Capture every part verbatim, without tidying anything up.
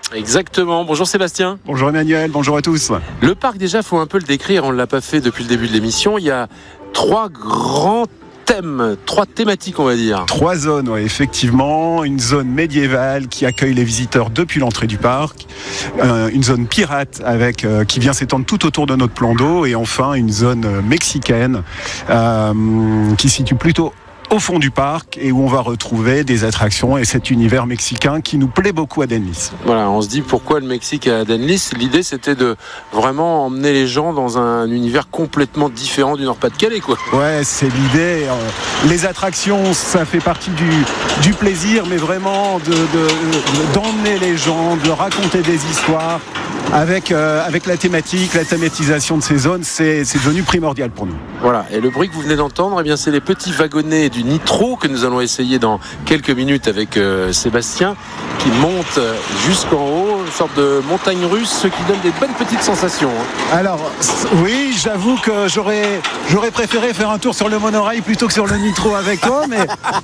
Exactement. Bonjour Sébastien. Bonjour Emmanuel, bonjour à tous. Le parc, déjà, il faut un peu le décrire. On ne l'a pas fait depuis le début de l'émission. Il y a trois grands thèmes, trois thématiques, on va dire. Trois zones, oui, effectivement. Une zone médiévale qui accueille les visiteurs depuis l'entrée du parc. Euh, une zone pirate avec, euh, qui vient s'étendre tout autour de notre plan d'eau. Et enfin, une zone mexicaine euh, qui se situe plutôt au fond du parc et où on va retrouver des attractions et cet univers mexicain qui nous plaît beaucoup à Denlis. Voilà, on se dit pourquoi le Mexique à Denlis. L'idée, c'était de vraiment emmener les gens dans un univers complètement différent du Nord-Pas-de-Calais, quoi. Ouais, c'est l'idée. Les attractions, ça fait partie du, du plaisir, mais vraiment de, de, d'emmener les gens, de raconter des histoires avec, euh, avec la thématique, la thématisation de ces zones, c'est, c'est devenu primordial pour nous. Voilà, et le bruit que vous venez d'entendre, eh bien, c'est les petits wagonnets du Nitro que nous allons essayer dans quelques minutes avec euh, Sébastien, qui monte jusqu'en haut, une sorte de montagne russe qui donne des bonnes petites sensations. Hein. Alors, oui, j'avoue que j'aurais, j'aurais préféré faire un tour sur le monorail plutôt que sur le Nitro avec toi, mais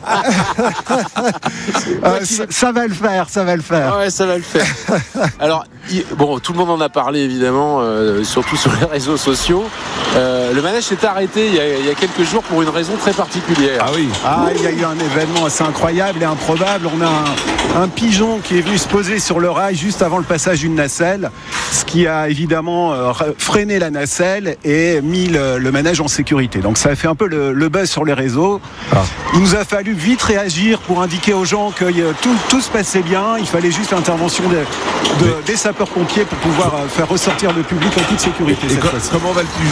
euh, ça, ça va le faire, ça va le faire. Ouais, ça va le faire. Alors, il, bon, tout le monde en a parlé évidemment, euh, surtout sur les réseaux sociaux. Euh, le manège s'est arrêté il y, a, il y a quelques jours pour une raison très particulière. Ah oui. Ah, il y a eu un événement assez incroyable et improbable. On a un, un pigeon qui est venu se poser sur le rail juste avant le passage d'une nacelle, ce qui a évidemment euh, freiné la nacelle et mis le, le manège en sécurité. Donc ça a fait un peu le, le buzz sur les réseaux. Ah. Il nous a fallu vite réagir pour indiquer aux gens que euh, tout, tout se passait bien. Il fallait juste l'intervention de, de, des sapeurs-pompiers pour pouvoir euh, faire ressortir le public en toute sécurité. Et, et co- comment va le pigeon ?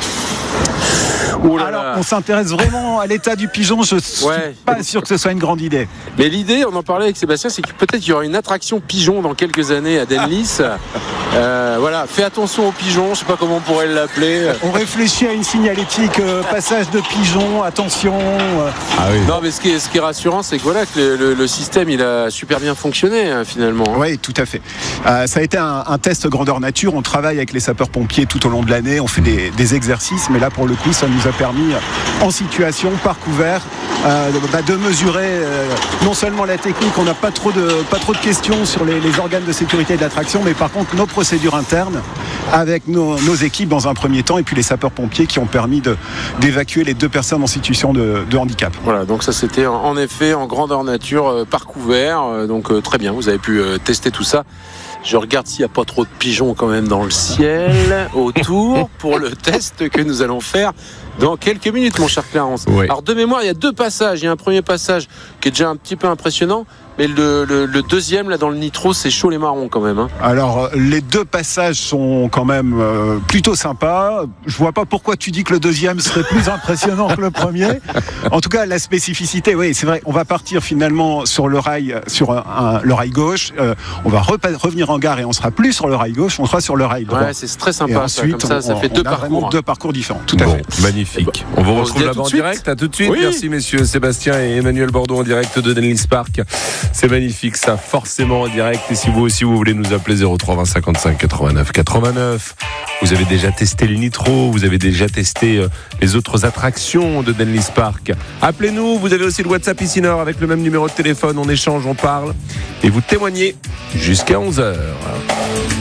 Oh là Alors, là. on s'intéresse vraiment à l'état du pigeon. Je ne suis ouais. pas sûr que ce soit une grande idée. Mais l'idée, on en parlait avec Sébastien, c'est que peut-être qu'il y aura une attraction pigeon dans quelques années à Denlis. euh, voilà, fais attention aux pigeons, je ne sais pas comment on pourrait l'appeler. On réfléchit à une signalétique, euh, passage de pigeons, attention. Euh. Ah oui. Non, mais ce qui est, ce qui est rassurant, c'est que voilà, que le, le, le système, il a super bien fonctionné hein, finalement. Oui, tout à fait. Euh, ça a été un, un test grandeur nature. On travaille avec les sapeurs-pompiers tout au long de l'année. On fait des, des exercices, mais là, pour le coup, ça nous a permis, en situation, par couvert, euh, bah, de mesurer euh, non seulement la technique, on n'a pas trop de, pas trop de questions sur les, les organes de sécurité de l'attraction, mais par contre nos procédures internes avec nos, nos équipes dans un premier temps et puis les sapeurs-pompiers qui ont permis de, d'évacuer les deux personnes en situation de, de handicap. Voilà, donc ça c'était en, en effet en grandeur nature, euh, par couvert, euh, donc euh, très bien, vous avez pu euh, tester tout ça. Je regarde s'il n'y a pas trop de pigeons quand même dans le ciel autour pour le test que nous allons faire dans quelques minutes, mon cher Clarence. Oui. Alors de mémoire, il y a deux passages. Il y a un premier passage qui est déjà un petit peu impressionnant, mais le, le, le deuxième, là dans le Nitro, c'est chaud les marrons quand même. Hein. Alors les deux passages sont quand même euh, plutôt sympas. Je vois pas pourquoi tu dis que le deuxième serait plus impressionnant que le premier. En tout cas, la spécificité, oui, c'est vrai. On va partir finalement sur le rail, sur un, un, le rail gauche. Euh, on va repa- revenir en gare et on sera plus sur le rail gauche, on sera sur le rail droit. Ouais, c'est très sympa. Et ensuite, ça, comme ça, ça on, fait on deux a parcours. Deux parcours différents. Tout à bon, fait. Magnifique. On vous on retrouve là-bas en direct. À tout de suite. Oui. Merci messieurs Sébastien et Emmanuel Bordeaux en direct de Denlis Park. C'est magnifique ça, forcément en direct. Et si vous aussi vous voulez nous appeler zéro trois vingt cinquante-cinq quatre-vingt-neuf quatre-vingt-neuf. Vous avez déjà testé le Nitro, vous avez déjà testé euh, les autres attractions de Denlis Park. Appelez-nous, vous avez aussi le WhatsApp ici Nord avec le même numéro de téléphone. On échange, on parle et vous témoignez jusqu'à onze heures.